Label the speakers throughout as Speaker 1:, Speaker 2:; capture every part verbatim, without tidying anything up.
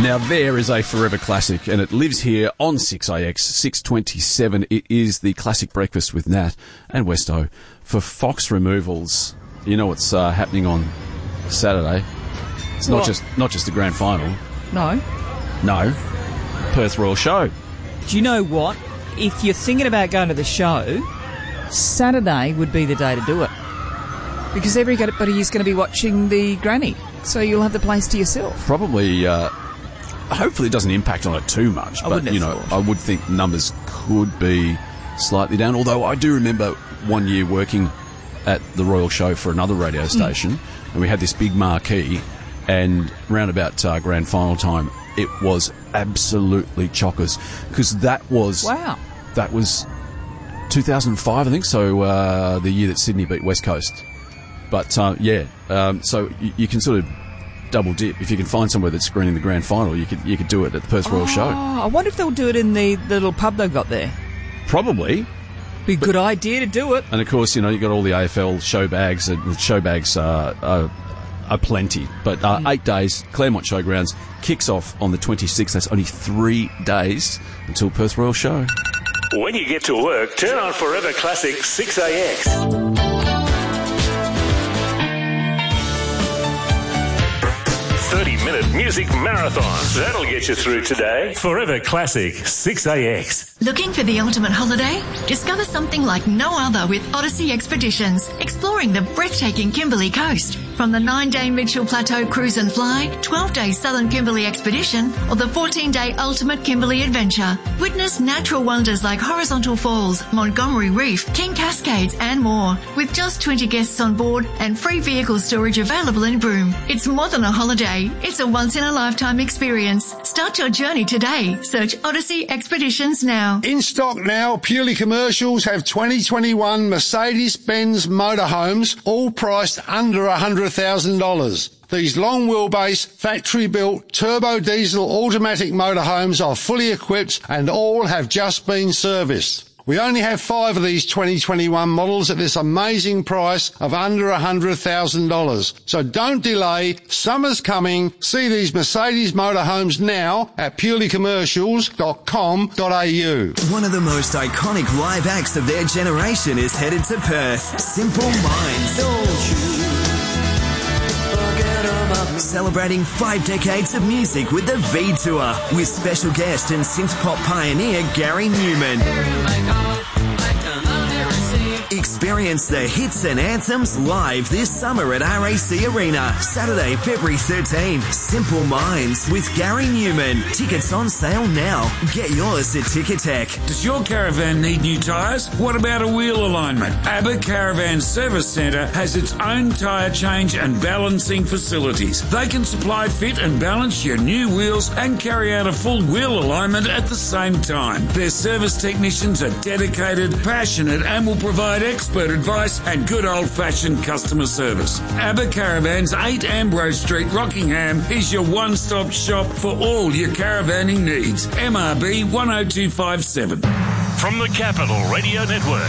Speaker 1: Now there is a forever classic, and it lives here on six A X, six twenty-seven. It is the Classic Breakfast with Nat and Westo for Fox Removals. You know what's uh, happening on Saturday? It's not
Speaker 2: What?
Speaker 1: just not just the grand final.
Speaker 2: No.
Speaker 1: No, Perth Royal Show.
Speaker 2: Do you know what? If you're thinking about going to the show, Saturday would be the day to do it. Because everybody is going to be watching the granny, so you'll have the place to yourself.
Speaker 1: Probably, uh, hopefully it doesn't impact on it too much,
Speaker 2: I
Speaker 1: but,
Speaker 2: wouldn't
Speaker 1: you
Speaker 2: have
Speaker 1: know,
Speaker 2: thought.
Speaker 1: I would think numbers could be slightly down, although I do remember one year working at the Royal Show for another radio station, mm. and we had this big marquee, and round about uh, grand final time, it was absolutely chockers, because that was...
Speaker 2: Wow.
Speaker 1: That was two thousand five, I think, so uh, the year that Sydney beat West Coast. But, uh, yeah, um, so you, you can sort of double dip. If you can find somewhere that's screening the grand final, you could you could do it at the Perth Royal
Speaker 2: oh,
Speaker 1: Show.
Speaker 2: I wonder if they'll do it in the, the little pub they've got there.
Speaker 1: Probably.
Speaker 2: Be a good idea to do it.
Speaker 1: And, of course, you know, you've got all the A F L show bags, and the show bags are, are, are plenty. But uh, mm. eight days, Claremont Showgrounds, kicks off on the twenty-sixth. That's only three days until Perth Royal Show.
Speaker 3: When you get to work, turn on Forever Classic six A X. thirty-minute music marathon. That'll get you through today. Forever Classic six A X.
Speaker 4: Looking for the ultimate holiday? Discover something like no other with Odyssey Expeditions, exploring the breathtaking Kimberley coast. From the nine-day Mitchell Plateau Cruise and Fly, twelve-day Southern Kimberley Expedition, or the fourteen-day Ultimate Kimberley Adventure. Witness natural wonders like Horizontal Falls, Montgomery Reef, King Cascades, and more. With just twenty guests on board and free vehicle storage available in Broome. It's more than a holiday. It's a once-in-a-lifetime experience. Start your journey today. Search Odyssey Expeditions now.
Speaker 5: In stock now, Purely Commercials have twenty twenty-one Mercedes-Benz motorhomes, all priced under one hundred thousand dollars. These long wheelbase, factory-built, turbo diesel automatic motorhomes are fully equipped and all have just been serviced. We only have five of these twenty twenty-one models at this amazing price of under one hundred thousand dollars. So don't delay. Summer's coming. See these Mercedes motorhomes now at purely commercials dot com dot a u.
Speaker 6: One of the most iconic live acts of their generation is headed to Perth. Simple Minds. Don't you forget about me. Celebrating five decades of music with the V Tour with special guest and synth pop pioneer Gary Newman. Experience the hits and anthems live this summer at R A C Arena. Saturday, February thirteenth. Simple Minds with Gary Newman. Tickets on sale now. Get yours at Ticketek.
Speaker 7: Does your caravan need new tyres? What about a wheel alignment? ABBA Caravan Service Centre has its own tyre change and balancing facilities. They can supply, fit and balance your new wheels and carry out a full wheel alignment at the same time. Their service technicians are dedicated, passionate and will provide expert advice and good old-fashioned customer service. ABBA Caravans, eight Ambrose Street, Rockingham is your one-stop shop for all your caravanning needs. M R B one oh two five seven.
Speaker 3: From the Capital Radio Network,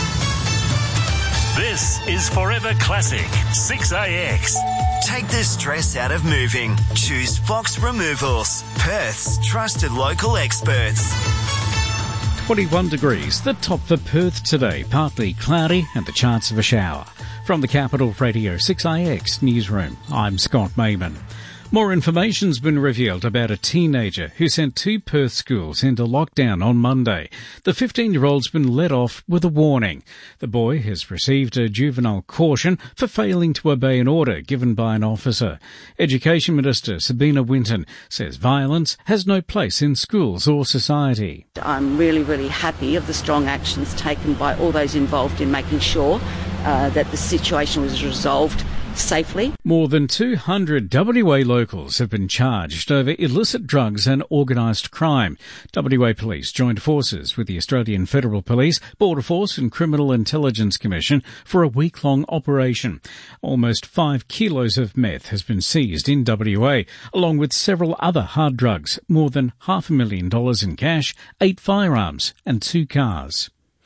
Speaker 3: this is Forever Classic six A X.
Speaker 6: Take the stress out of moving. Choose Fox Removals, Perth's trusted local experts.
Speaker 8: twenty-one degrees, the top for Perth today, partly cloudy and the chance of a shower. From the Capital Radio six A X newsroom, I'm Scott Mayman. More information's been revealed about a teenager who sent two Perth schools into lockdown on Monday. The fifteen-year-old's been let off with a warning. The boy has received a juvenile caution for failing to obey an order given by an officer. Education Minister Sabina Winton says violence has no place in schools or society.
Speaker 9: I'm really, really happy of the strong actions taken by all those involved in making sure uh, that the situation was resolved safely.
Speaker 8: More than two hundred W A locals have been charged over illicit drugs and organised crime. W A Police joined forces with the Australian Federal Police, Border Force and Criminal Intelligence Commission for a week-long operation. Almost five kilos of meth has been seized in W A, along with several other hard drugs, more than half a million dollars in cash, eight firearms and two cars.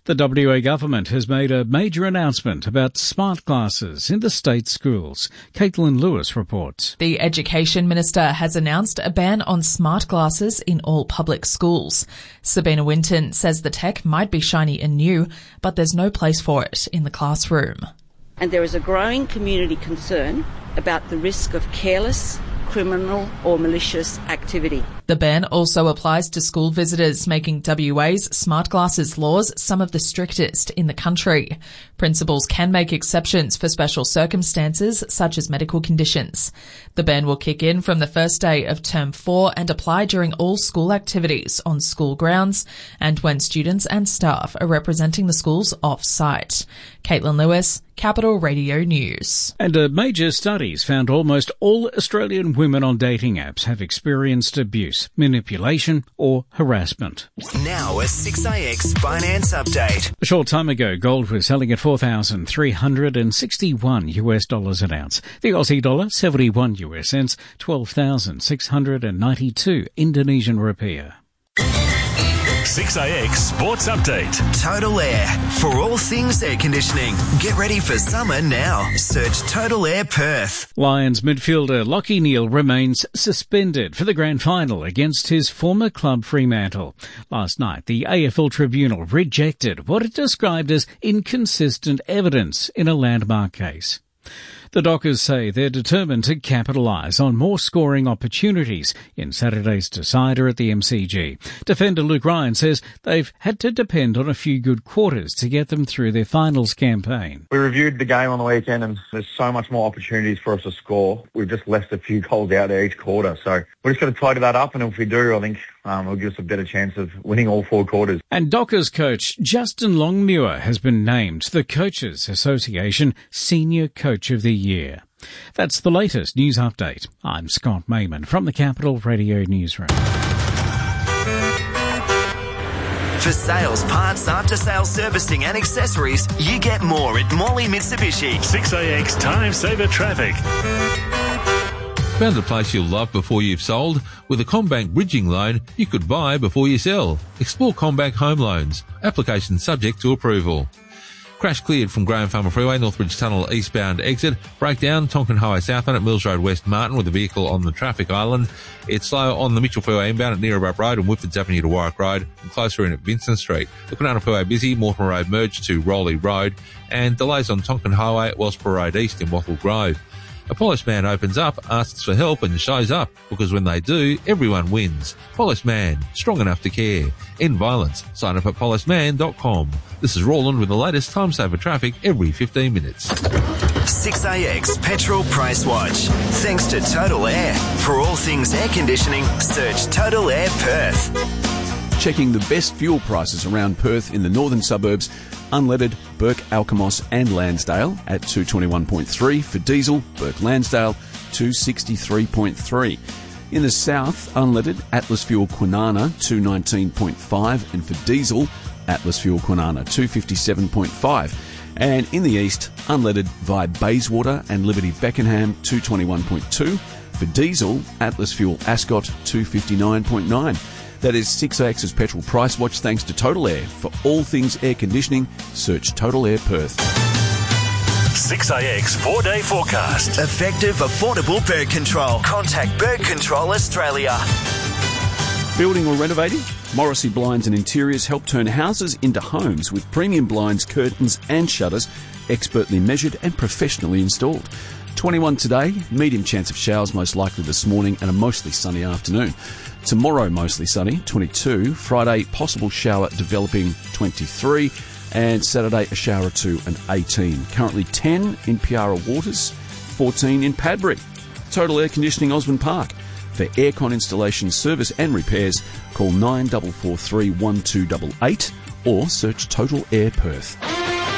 Speaker 8: The W A government has made a major announcement about smart glasses in the state schools. Caitlin Lewis reports.
Speaker 10: The Education Minister has announced a ban on smart glasses in all public schools. Sabina Winton says the tech might be shiny and new, but there's no place for it in the classroom.
Speaker 9: And there is a growing community concern about the risk of careless, criminal or malicious activity.
Speaker 10: The ban also applies to school visitors, making W A's smart glasses laws some of the strictest in the country. Principals can make exceptions for special circumstances, such as medical conditions. The ban will kick in from the first day of term four and apply during all school activities on school grounds and when students and staff are representing the schools off-site. Caitlin Lewis, Capital Radio News.
Speaker 8: And a major studies found almost all Australian women on dating apps have experienced abuse, manipulation or harassment.
Speaker 6: Now a six A X finance update.
Speaker 8: A short time ago, gold was selling at four thousand three hundred sixty-one US dollars an ounce. The Aussie dollar, seventy-one US cents, twelve thousand six hundred ninety-two Indonesian rupiah.
Speaker 3: six A X Sports Update.
Speaker 6: Total Air. For all things air conditioning. Get ready for summer now. Search Total Air Perth.
Speaker 8: Lions midfielder Lachie Neale remains suspended for the grand final against his former club Fremantle. Last night, the A F L Tribunal rejected what it described as inconsistent evidence in a landmark case. The Dockers say they're determined to capitalise on more scoring opportunities in Saturday's decider at the M C G. Defender Luke Ryan says they've had to depend on a few good quarters to get them through their finals campaign.
Speaker 11: We reviewed the game on the weekend and there's so much more opportunities for us to score. We've just left a few goals out there each quarter. So we're just going to tidy that up, and if we do, I think um, it'll give us a better chance of winning all four quarters.
Speaker 8: And Dockers coach Justin Longmuir has been named the Coaches Association Senior Coach of the Year. That's the latest news update. I'm Scott Mayman from the Capital Radio Newsroom.
Speaker 6: For sales, parts, after-sales servicing and accessories, you get more at Morley Mitsubishi.
Speaker 3: six A X Time Saver Traffic.
Speaker 12: Found a place you'll love before you've sold? With a CommBank bridging loan, you could buy before you sell. Explore CommBank Home Loans. Application subject to approval. Crash cleared from Graham Farmer Freeway, Northbridge Tunnel eastbound exit. Breakdown, Tonkin Highway southbound at Mills Road West Martin with a vehicle on the traffic island. It's slow on the Mitchell Freeway inbound at Neerabup Road and Whitfords Avenue to Warwick Road, and closer in at Vincent Street. The Kwinana Freeway busy, Mortimer Road merged to Rowley Road, and delays on Tonkin Highway at Wellsborough Road East in Wattle Grove. A polished man opens up, asks for help and shows up, because when they do, everyone wins. Polished Man, strong enough to care. End violence. Sign up at polished man dot com. This is Roland with the latest time saver traffic every fifteen minutes.
Speaker 6: six A X Petrol Price Watch. Thanks to Total Air. For all things air conditioning, search Total Air Perth.
Speaker 1: Checking the best fuel prices around Perth in the northern suburbs. Unleaded, Burke Alkimos and Lansdale at two twenty-one point three. For diesel, Burke Lansdale two sixty-three point three. In the south, unleaded, Atlas Fuel Kwinana two nineteen point five, and for diesel, Atlas Fuel Kwinana two fifty-seven point five. And in the east, unleaded via Bayswater and Liberty Beckenham two twenty-one point two. For diesel, Atlas Fuel Ascot two fifty-nine point nine. That is six A X's Petrol Price Watch thanks to Total Air. For all things air conditioning, search Total Air Perth.
Speaker 3: six A X four-day forecast.
Speaker 6: Effective, affordable bird control. Contact Bird Control Australia.
Speaker 1: Building or renovating? Morrissey Blinds and Interiors help turn houses into homes with premium blinds, curtains and shutters, expertly measured and professionally installed. twenty-one today, medium chance of showers most likely this morning, and a mostly sunny afternoon. Tomorrow, mostly sunny, twenty-two. Friday, possible shower developing, twenty-three. And Saturday, a shower or two, and eighteen. Currently ten in Piara Waters, fourteen in Padbury. Total Air Conditioning Osborne Park. For aircon installation, service and repairs, call nine four four three, one two eight eight or search Total Air Perth.